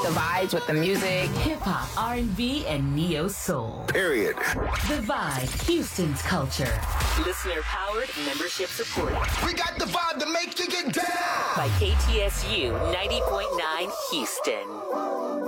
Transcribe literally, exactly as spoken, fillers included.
the vibes with the music. Hip-hop, R and B, and neo-soul. Period. The Vibe, Houston's culture. Listener-powered, membership supported. We got the vibe to make you get down. By K T S U ninety point nine Houston.